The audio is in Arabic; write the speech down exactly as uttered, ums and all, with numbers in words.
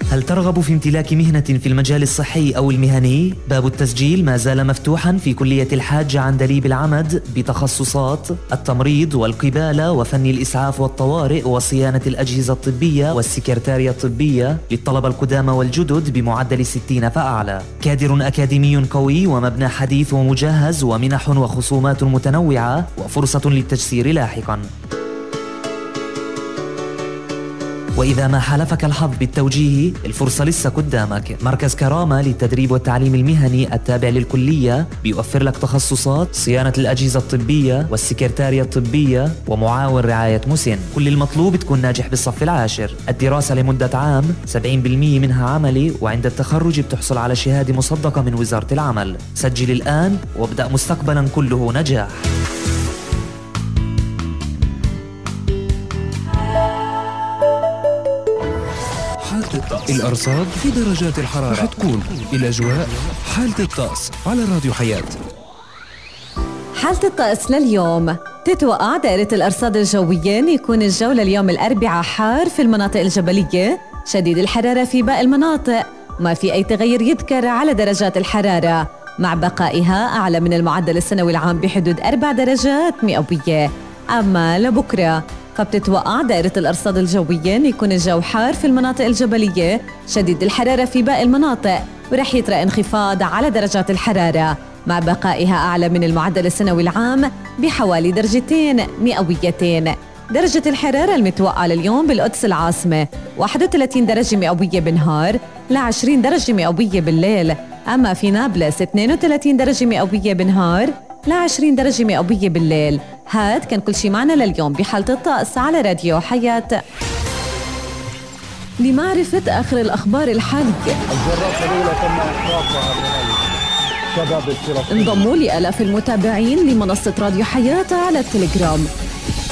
هل ترغب في امتلاك مهنة في المجال الصحي أو المهني؟ باب التسجيل ما زال مفتوحا في كلية الحاج عندليب العمد بتخصصات التمريض والقبالة وفن الإسعاف والطوارئ وصيانة الأجهزة الطبية والسكرتارية الطبية للطلبة القدامى والجدد بمعدل ستين فأعلى. كادر أكاديمي قوي ومبنى حديث ومجهز ومنح وخصومات متنوعة وفرصة للتجسير لاحقا. وإذا ما حالفك الحظ بالتوجيه الفرصة لسه قدامك. مركز كرامة للتدريب والتعليم المهني التابع للكلية بيوفر لك تخصصات صيانة الأجهزة الطبية والسكرتارية الطبية ومعاون رعاية مسن. كل المطلوب تكون ناجح بالصف العاشر. الدراسة لمدة عام، سبعين بالمئة منها عملي، وعند التخرج بتحصل على شهادة مصدقة من وزارة العمل. سجل الآن وابدأ مستقبلا كله نجاح. الأرصاد في درجات الحرارة رح تكون الأجواء حالة الطقس على راديو حياة. حالة الطقس لليوم تتوقع دائرة الأرصاد الجوية يكون الجو لليوم الأربعاء حار في المناطق الجبلية، شديد الحرارة في باقي المناطق، ما في أي تغير يذكر على درجات الحرارة مع بقائها أعلى من المعدل السنوي العام بحدود أربع درجات مئوية. أما لبكرة فبتتوقع دائرة الأرصاد الجوية يكون الجو حار في المناطق الجبلية، شديد الحرارة في باقي المناطق، ورح يطرأ انخفاض على درجات الحرارة مع بقائها أعلى من المعدل السنوي العام بحوالي درجتين مئويتين. درجة الحرارة المتوقعة لليوم بالقدس العاصمة واحد وثلاثين درجة مئوية بالنهار ل عشرين درجة مئوية بالليل، أما في نابلس اثنين وثلاثين درجة مئوية بالنهار ل عشرين درجة مئوية بالليل. هاد كان كل شي معنا لليوم بحالة الطقس على راديو حياة. لمعرفة آخر الأخبار الحالية الجرافة الأولى تم إحراقها شباب الفرق. انضموا لآلاف المتابعين لمنصة راديو حياة على التليجرام.